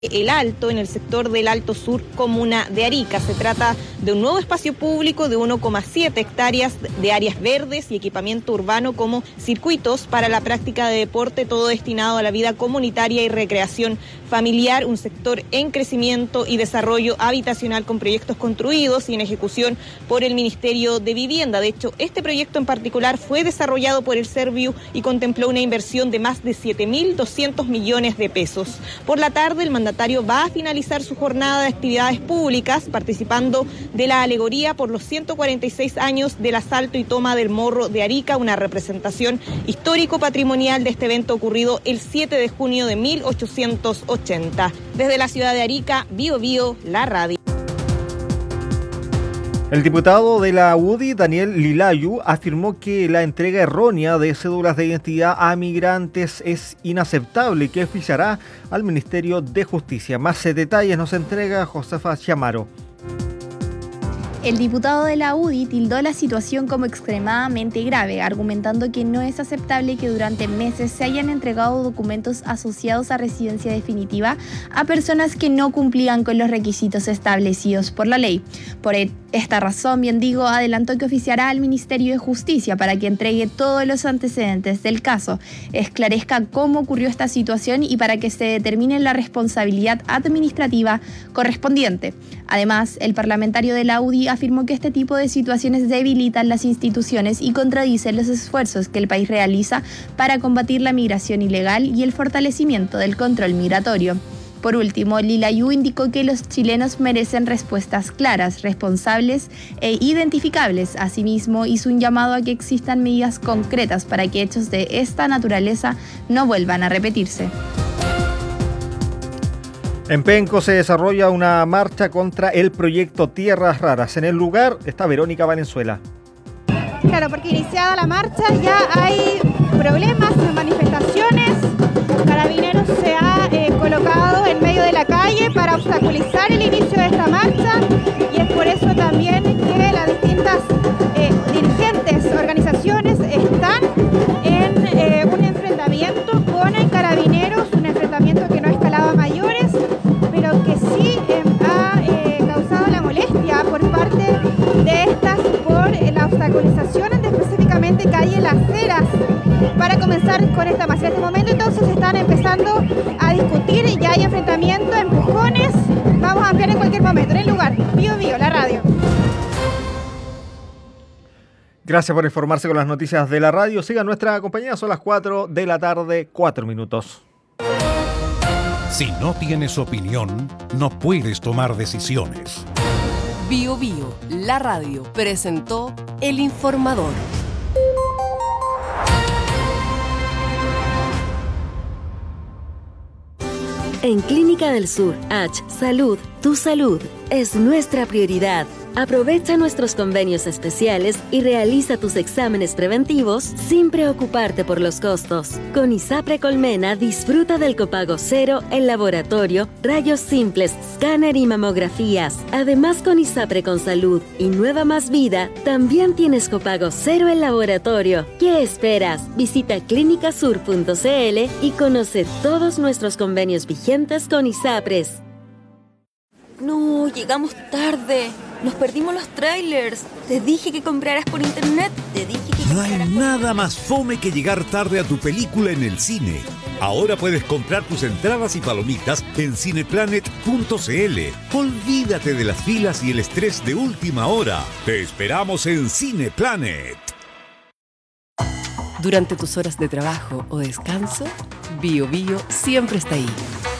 El Alto, en el sector del Alto Sur, comuna de Arica. Se trata de un nuevo espacio público de 1,7 hectáreas de áreas verdes y equipamiento urbano como circuitos para la práctica de deporte, todo destinado a la vida comunitaria y recreación familiar, un sector en crecimiento y desarrollo habitacional con proyectos construidos y en ejecución por el Ministerio de Vivienda. De hecho, este proyecto en particular fue desarrollado por el Serviu y contempló una inversión de más de 7.200 millones de pesos. Por la tarde, el mandatario va a finalizar su jornada de actividades públicas participando de la alegoría por los 146 años del asalto y toma del Morro de Arica, una representación histórico-patrimonial de este evento ocurrido el 7 de junio de 1880. Desde la ciudad de Arica, Bio Bio, la radio. El diputado de la UDI, Daniel Lilayu, afirmó que la entrega errónea de cédulas de identidad a migrantes es inaceptable y que oficiará al Ministerio de Justicia. Más detalles nos entrega Josefa Chamaro. El diputado de la UDI tildó la situación como extremadamente grave, argumentando que no es aceptable que durante meses se hayan entregado documentos asociados a residencia definitiva a personas que no cumplían con los requisitos establecidos por la ley. Por esta razón, Biendigo adelantó que oficiará al Ministerio de Justicia para que entregue todos los antecedentes del caso, esclarezca cómo ocurrió esta situación y para que se determine la responsabilidad administrativa correspondiente. Además, el parlamentario de la UDI afirmó que este tipo de situaciones debilitan las instituciones y contradicen los esfuerzos que el país realiza para combatir la migración ilegal y el fortalecimiento del control migratorio. Por último, Lilayu indicó que los chilenos merecen respuestas claras, responsables e identificables. Asimismo, hizo un llamado a que existan medidas concretas para que hechos de esta naturaleza no vuelvan a repetirse. En Penco se desarrolla una marcha contra el proyecto Tierras Raras. En el lugar está Verónica Valenzuela. Claro, porque iniciada la marcha ya hay problemas, manifestaciones. Carabineros se ha colocado en medio de la calle para obstaculizar el inicio de esta marcha y es por eso también que las distintas dirigentes, organizaciones están en un enfrentamiento con Carabineros, un enfrentamiento que no ha escalado a mayores, pero que sí ha causado la molestia por parte de estas por la obstaculización de específicamente calle Las Heras para comenzar con esta marcha. En este momento entonces están empezando a discutir y ya hay enfrentamiento, empujones. Vamos a ampliar en cualquier momento. En el lugar, Bio Bio, la radio. Gracias por informarse con las noticias de la radio. Sigan nuestra compañía, son las 4 de la tarde, 4 minutos. Si no tienes opinión, no puedes tomar decisiones. Bio Bio, la radio, presentó El Informador. En Clínica del Sur, H Salud, tu salud es nuestra prioridad. Aprovecha nuestros convenios especiales y realiza tus exámenes preventivos sin preocuparte por los costos. Con ISAPRE Colmena disfruta del copago cero en laboratorio, rayos simples, escáner y mamografías. Además, con ISAPRE con Salud y Nueva Más Vida, también tienes copago cero en laboratorio. ¿Qué esperas? Visita clinicasur.cl y conoce todos nuestros convenios vigentes con ISAPRES. No, llegamos tarde. Nos perdimos los trailers. Te dije que compraras por internet. No hay nada más fome que llegar tarde a tu película en el cine. Ahora puedes comprar tus entradas y palomitas en cineplanet.cl. Olvídate de las filas y el estrés de última hora. Te esperamos en Cineplanet. Durante tus horas de trabajo o descanso, Bio Bio siempre está ahí.